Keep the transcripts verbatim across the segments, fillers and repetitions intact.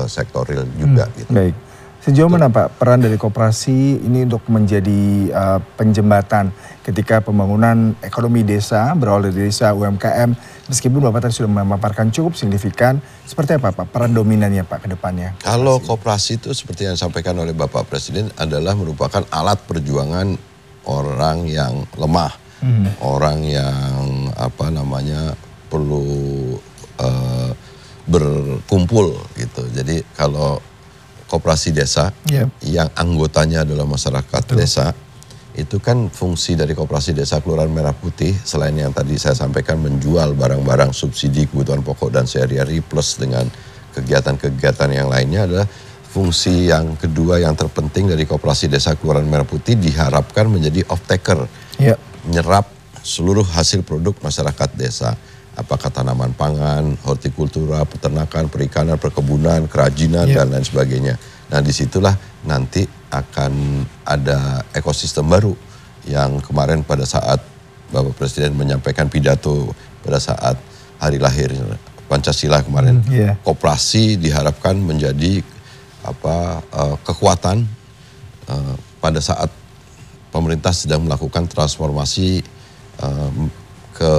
sektor real juga. Hmm, gitu. Baik. Sejauh mana Pak peran dari koperasi ini untuk menjadi uh, penjembatan ketika pembangunan ekonomi desa berawal dari desa U M K M, meskipun Bapak tadi sudah memaparkan cukup signifikan, seperti apa Pak peran dominannya Pak ke depannya? Kalau koperasi itu seperti yang disampaikan oleh Bapak Presiden adalah merupakan alat perjuangan orang yang lemah, hmm. orang yang apa namanya perlu uh, berkumpul gitu. Jadi kalau koperasi desa yep. yang anggotanya adalah masyarakat Betul. desa, itu kan fungsi dari koperasi desa Kelurahan Merah Putih selain yang tadi saya sampaikan menjual barang-barang subsidi kebutuhan pokok dan sehari-hari plus dengan kegiatan-kegiatan yang lainnya adalah fungsi yang kedua yang terpenting dari koperasi desa Kelurahan Merah Putih diharapkan menjadi off-taker, yep. menyerap seluruh hasil produk masyarakat desa. Apakah tanaman pangan, hortikultura, peternakan, perikanan, perkebunan, kerajinan, yeah. dan lain sebagainya. Nah disitulah nanti akan ada ekosistem baru yang kemarin pada saat Bapak Presiden menyampaikan pidato pada saat hari lahir Pancasila kemarin. Mm, yeah. Koperasi diharapkan menjadi apa uh, kekuatan uh, pada saat pemerintah sedang melakukan transformasi uh, ke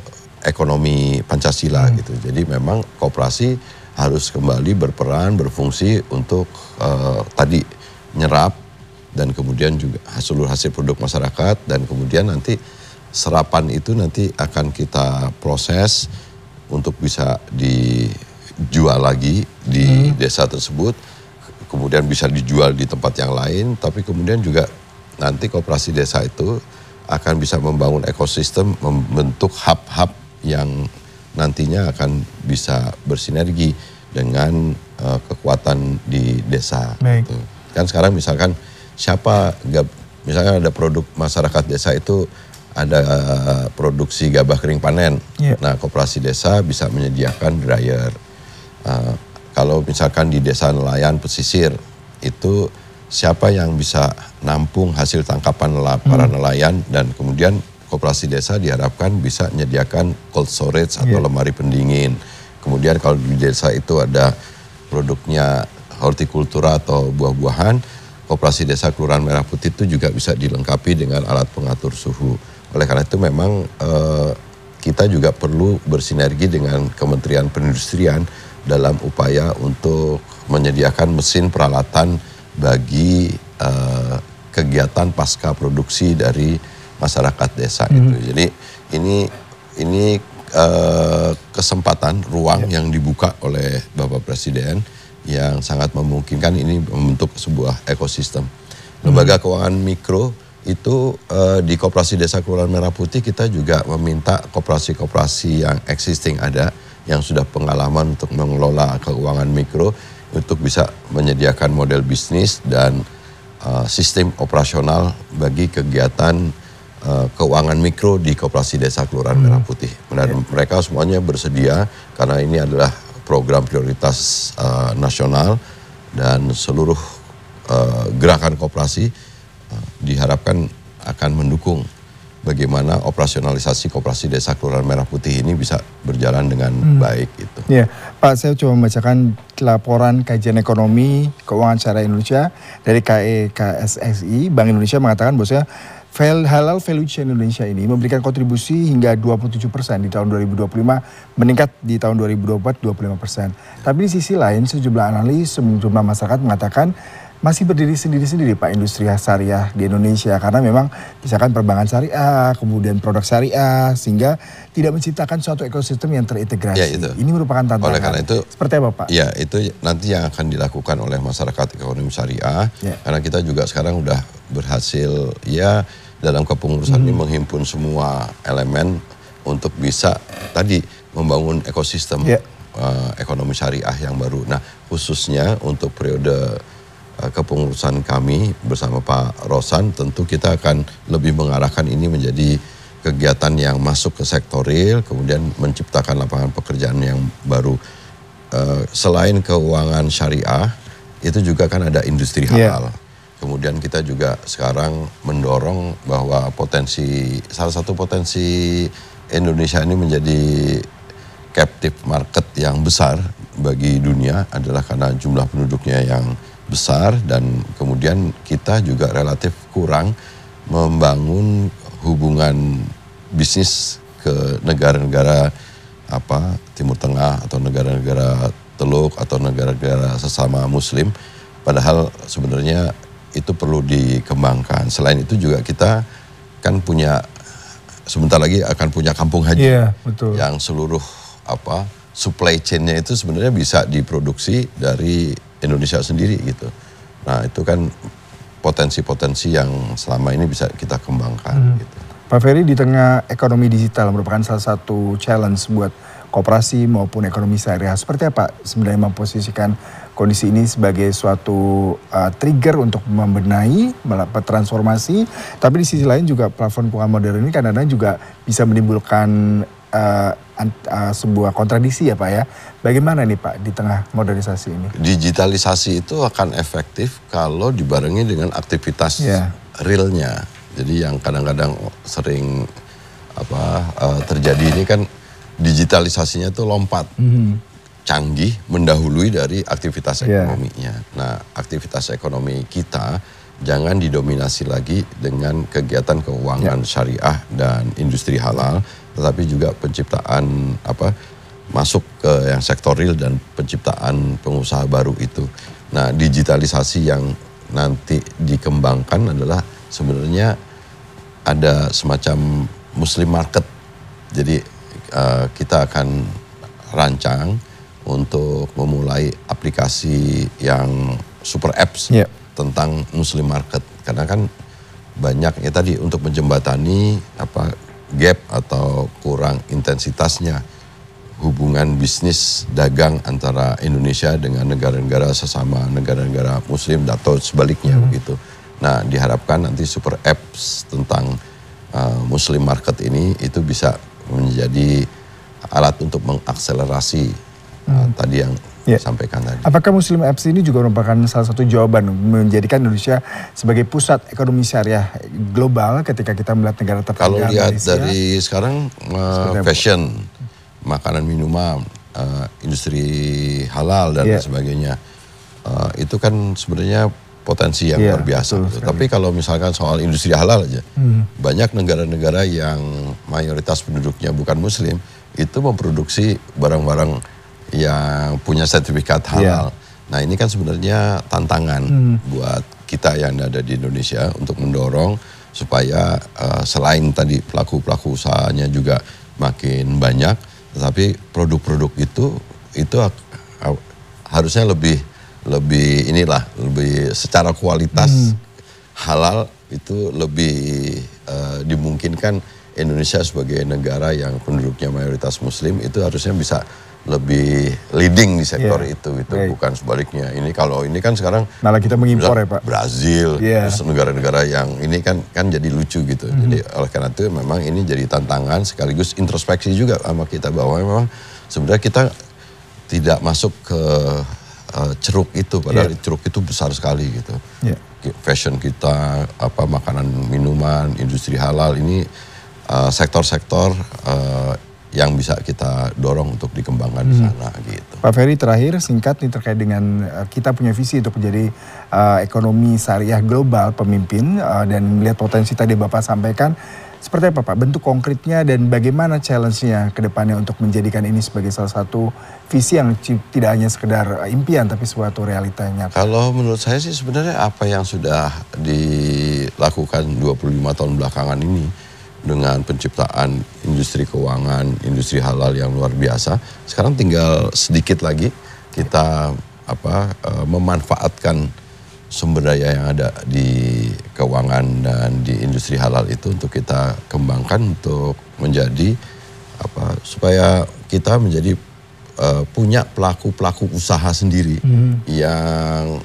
ekonomi Pancasila hmm. gitu. Jadi memang koperasi harus kembali berperan, berfungsi untuk uh, tadi nyerap dan kemudian juga seluruh hasil produk masyarakat dan kemudian nanti serapan itu nanti akan kita proses untuk bisa dijual lagi di hmm. desa tersebut, kemudian bisa dijual di tempat yang lain, tapi kemudian juga nanti koperasi desa itu akan bisa membangun ekosistem, membentuk hub-hub yang nantinya akan bisa bersinergi dengan uh, kekuatan di desa. Gitu. Kan sekarang misalkan siapa, misalnya ada produk masyarakat desa itu ada uh, produksi gabah kering panen. Yeah. Nah koperasi desa bisa menyediakan dryer. Uh, kalau misalkan di desa nelayan pesisir itu siapa yang bisa nampung hasil tangkapan para hmm. nelayan dan kemudian koperasi desa diharapkan bisa menyediakan cold storage atau yeah. lemari pendingin. Kemudian kalau di desa itu ada produknya hortikultura atau buah-buahan, koperasi desa Kelurahan Merah Putih itu juga bisa dilengkapi dengan alat pengatur suhu. Oleh karena itu memang eh, kita juga perlu bersinergi dengan Kementerian Perindustrian dalam upaya untuk menyediakan mesin peralatan bagi eh, kegiatan pasca produksi dari masyarakat desa mm-hmm. itu. Jadi ini ini uh, kesempatan ruang yeah. yang dibuka oleh Bapak Presiden yang sangat memungkinkan ini membentuk sebuah ekosistem. Lembaga mm-hmm. keuangan mikro itu uh, di Koperasi Desa Kelurahan Merah Putih kita juga meminta koperasi-koperasi yang existing ada yang sudah pengalaman untuk mengelola keuangan mikro untuk bisa menyediakan model bisnis dan uh, sistem operasional bagi kegiatan Uh, keuangan mikro di Koperasi Desa Kelurahan hmm. Merah Putih. Dan yeah. mereka semuanya bersedia karena ini adalah program prioritas uh, nasional dan seluruh uh, gerakan koperasi uh, diharapkan akan mendukung bagaimana operasionalisasi Koperasi Desa Kelurahan Merah Putih ini bisa berjalan dengan hmm. baik itu. Ya, Pak, saya coba membacakan laporan kajian ekonomi keuangan syariah Indonesia dari K E K S S I. Bank Indonesia mengatakan bahwasanya halal value chain Indonesia ini memberikan kontribusi hingga dua puluh tujuh persen di tahun dua ribu dua puluh lima, meningkat di tahun dua ribu dua puluh empat dua puluh lima persen. Tapi di sisi lain sejumlah analis, sejumlah masyarakat mengatakan masih berdiri sendiri-sendiri Pak industri syariah di Indonesia karena memang misalkan perbankan syariah, kemudian produk syariah sehingga tidak menciptakan suatu ekosistem yang terintegrasi. Ya, itu. Ini merupakan tantangan. Oleh karena itu, seperti apa Pak? Ya, itu nanti yang akan dilakukan oleh masyarakat ekonomi syariah ya. Karena kita juga sekarang udah berhasil ya dalam kepengurusan hmm. ini menghimpun semua elemen untuk bisa tadi membangun ekosistem yeah. uh, ekonomi syariah yang baru. Nah khususnya untuk periode uh, kepengurusan kami bersama Pak Rosan tentu kita akan lebih mengarahkan ini menjadi kegiatan yang masuk ke sektor real, kemudian menciptakan lapangan pekerjaan yang baru. Uh, selain keuangan syariah, itu juga kan ada industri halal. Yeah. Kemudian kita juga sekarang mendorong bahwa potensi, salah satu potensi Indonesia ini menjadi captive market yang besar bagi dunia adalah karena jumlah penduduknya yang besar dan kemudian kita juga relatif kurang membangun hubungan bisnis ke negara-negara apa Timur Tengah atau negara-negara Teluk atau negara-negara sesama Muslim. Padahal sebenarnya itu perlu dikembangkan. Selain itu juga kita kan punya sebentar lagi akan punya kampung haji yeah, betul. yang seluruh apa supply chain-nya itu sebenarnya bisa diproduksi dari Indonesia sendiri gitu. Nah itu kan potensi-potensi yang selama ini bisa kita kembangkan. Hmm. Gitu. Pak Ferry, di tengah ekonomi digital merupakan salah satu challenge buat koperasi maupun ekonomi syariah. Seperti apa sebenarnya memposisikan kondisi ini sebagai suatu uh, trigger untuk membenahi, melakukan transformasi. Tapi di sisi lain juga platform keuangan modern ini kadang-kadang juga bisa menimbulkan uh, uh, sebuah kontradiksi ya Pak ya. Bagaimana nih Pak di tengah modernisasi ini? Digitalisasi itu akan efektif kalau dibarengi dengan aktivitas yeah. realnya. Jadi yang kadang-kadang sering apa uh, terjadi ini kan digitalisasinya itu lompat, mm-hmm. canggih, mendahului dari aktivitas yeah. ekonominya. Nah, aktivitas ekonomi kita jangan didominasi lagi dengan kegiatan keuangan yeah. syariah dan industri halal, tetapi juga penciptaan apa masuk ke yang sektor real dan penciptaan pengusaha baru itu. Nah, digitalisasi yang nanti dikembangkan adalah sebenarnya ada semacam Muslim market. Jadi uh, kita akan rancang untuk memulai aplikasi yang super apps yeah. tentang Muslim market. Karena kan banyak ya tadi untuk menjembatani apa gap atau kurang intensitasnya hubungan bisnis dagang antara Indonesia dengan negara-negara sesama negara-negara Muslim atau sebaliknya hmm. begitu. Nah, diharapkan nanti super apps tentang uh, Muslim market ini itu bisa menjadi alat untuk mengakselerasi hmm. uh, tadi yang yeah. disampaikan tadi. Apakah Muslim apps ini juga merupakan salah satu jawaban menjadikan Indonesia sebagai pusat ekonomi syariah global ketika kita melihat negara tetangga? Kalau lihat Malaysia, dari sekarang uh, fashion, makanan minuman, uh, industri halal dan yeah. sebagainya, uh, itu kan sebenarnya potensi yang yeah, luar biasa. Tapi kalau misalkan soal industri halal aja, hmm. banyak negara-negara yang mayoritas penduduknya bukan Muslim, itu memproduksi barang-barang yang punya sertifikat halal. Yeah. Nah ini kan sebenarnya tantangan hmm. buat kita yang ada di Indonesia untuk mendorong supaya uh, selain tadi pelaku-pelaku usahanya juga makin banyak, tetapi produk-produk itu itu uh, harusnya lebih lebih inilah lebih secara kualitas hmm. halal itu lebih uh, dimungkinkan Indonesia sebagai negara yang penduduknya mayoritas Muslim itu harusnya bisa lebih leading di sektor yeah. itu itu right. bukan sebaliknya. Ini kalau ini kan sekarang malah kita mengimpor ya Pak. Brazil, yeah. terus negara-negara yang ini kan kan jadi lucu gitu. Hmm. Jadi oleh karena itu memang ini jadi tantangan sekaligus introspeksi juga sama kita bahwa memang sebenarnya kita tidak masuk ke Uh, ceruk itu, padahal yeah. ceruk itu besar sekali gitu. Yeah. Fashion kita, apa makanan, minuman, industri halal ini uh, sektor-sektor uh, yang bisa kita dorong untuk dikembangkan hmm. di sana gitu. Pak Ferry terakhir singkat nih terkait dengan uh, kita punya visi untuk menjadi uh, ekonomi syariah global pemimpin uh, dan melihat potensi tadi Bapak sampaikan. Seperti apa Pak bentuk konkretnya dan bagaimana challenge-nya ke depannya untuk menjadikan ini sebagai salah satu visi yang tidak hanya sekedar impian tapi suatu realitanya? Kalau menurut saya sih sebenarnya apa yang sudah dilakukan dua puluh lima tahun belakangan ini dengan penciptaan industri keuangan, industri halal yang luar biasa, sekarang tinggal sedikit lagi kita apa memanfaatkan sumber daya yang ada di keuangan dan di industri halal itu untuk kita kembangkan untuk menjadi apa supaya kita menjadi uh, punya pelaku-pelaku usaha sendiri hmm. yang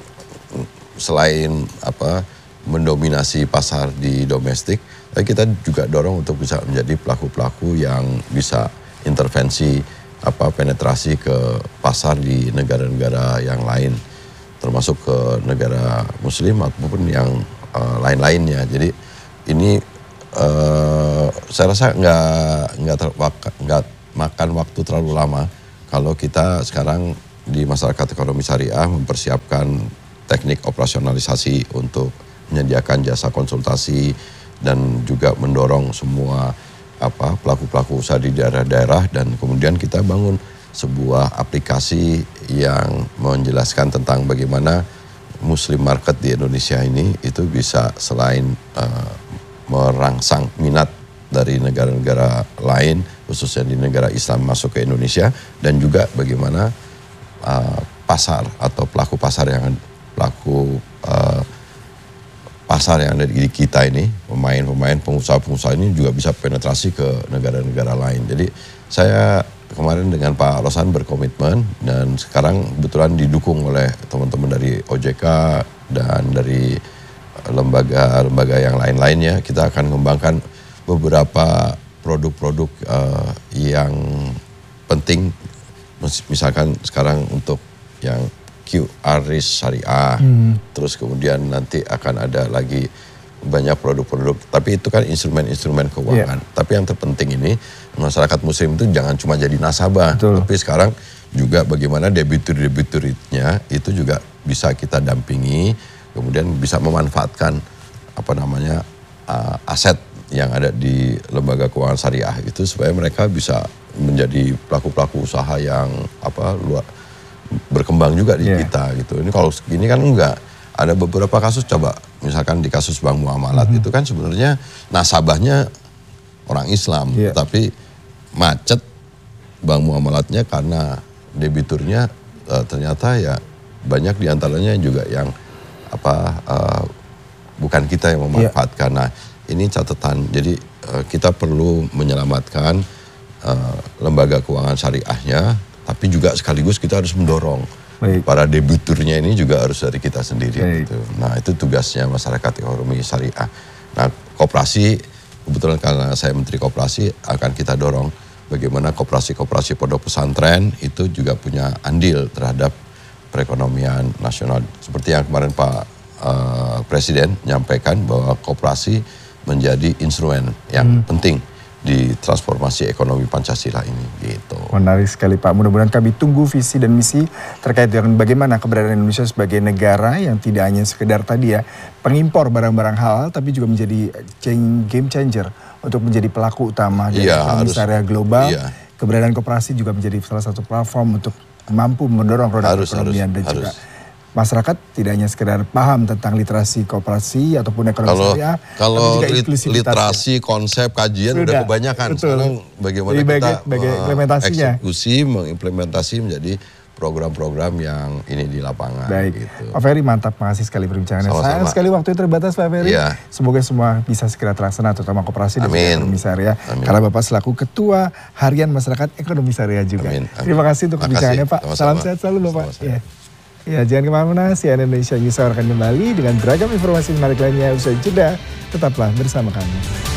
selain apa mendominasi pasar di domestik, tapi kita juga dorong untuk bisa menjadi pelaku-pelaku yang bisa intervensi apa penetrasi ke pasar di negara-negara yang lain, termasuk ke negara Muslim ataupun yang uh, lain-lainnya. Jadi ini uh, saya rasa nggak nggak nggak makan waktu terlalu lama kalau kita sekarang di masyarakat ekonomi syariah mempersiapkan teknik operasionalisasi untuk menyediakan jasa konsultasi dan juga mendorong semua apa pelaku-pelaku usaha di daerah-daerah, dan kemudian kita bangun sebuah aplikasi yang menjelaskan tentang bagaimana Muslim market di Indonesia ini itu bisa selain uh, merangsang minat dari negara-negara lain, khususnya di negara Islam masuk ke Indonesia, dan juga bagaimana uh, pasar atau pelaku pasar yang pelaku uh, pasar yang ada di kita ini, pemain-pemain, pengusaha-pengusaha ini juga bisa penetrasi ke negara-negara lain. Jadi saya kemarin dengan Pak Rosan berkomitmen, dan sekarang kebetulan didukung oleh teman-teman dari O J K dan dari lembaga-lembaga yang lain-lainnya. Kita akan mengembangkan beberapa produk-produk uh, yang penting, misalkan sekarang untuk yang Q R risk syariah, hmm. terus kemudian nanti akan ada lagi banyak produk-produk, tapi itu kan instrumen-instrumen keuangan. Yeah. Tapi yang terpenting ini masyarakat muslim itu jangan cuma jadi nasabah, betul. Tapi sekarang juga bagaimana debitur-debiturnya itu juga bisa kita dampingi, kemudian bisa memanfaatkan apa namanya uh, aset yang ada di lembaga keuangan syariah itu supaya mereka bisa menjadi pelaku-pelaku usaha yang apa luar berkembang juga di yeah. kita gitu. Ini kalau segini kan enggak. Ada beberapa kasus, coba misalkan di kasus Bank Muamalat mm-hmm. itu kan sebenarnya nasabahnya orang Islam, yeah. tapi macet Bank Muamalatnya karena debiturnya uh, ternyata ya banyak diantaranya juga yang apa uh, bukan kita yang memanfaatkan. Yeah. Nah ini catatan, jadi uh, kita perlu menyelamatkan uh, lembaga keuangan syariahnya, tapi juga sekaligus kita harus mendorong Baik. para debiturnya ini juga harus dari kita sendiri. Gitu. Nah itu tugasnya masyarakat ekonomi syariah. Nah koperasi, kebetulan karena saya Menteri Koperasi, akan kita dorong bagaimana koperasi-koperasi pondok pesantren itu juga punya andil terhadap perekonomian nasional. Seperti yang kemarin Pak uh, Presiden menyampaikan bahwa koperasi menjadi instrumen yang hmm. penting di transformasi ekonomi Pancasila ini gitu. Menarik sekali Pak, mudah-mudahan kami tunggu visi dan misi terkait dengan bagaimana keberadaan Indonesia sebagai negara yang tidak hanya sekedar tadi ya pengimpor barang-barang halal, tapi juga menjadi game changer untuk menjadi pelaku utama dari ya, ekonomi syariah global. Iya. Keberadaan koperasi juga menjadi salah satu platform untuk mampu mendorong roda harus, perekonomian harus, dan juga harus. masyarakat tidak hanya sekedar paham tentang literasi koperasi ataupun ekonomi kalau, syariah, kalau tapi juga literasi, ya. konsep, kajian sudah, udah kebanyakan. Betul. Sekarang bagaimana Jadi kita bagai, implementasinya. eksekusi, mengimplementasi menjadi program-program yang ini di lapangan. Baik, gitu. Pak Ferry mantap, makasih sekali perbincangannya. Sayang sekali waktu terbatas Pak Ferry. Ya. Semoga semua bisa segera terlaksana, terutama koperasi dan ekonomi syariah. Amin. Karena Bapak selaku Ketua Harian Masyarakat Ekonomi Syariah juga. Amin. Amin. Terima kasih untuk perbincangannya Pak. Sama-sama. Salam sehat selalu Bapak. Ya. Ya, jangan kemana-mana, C N N Indonesia News akan kembali dengan beragam informasi menarik lainnya usai jeda. Tetaplah bersama kami.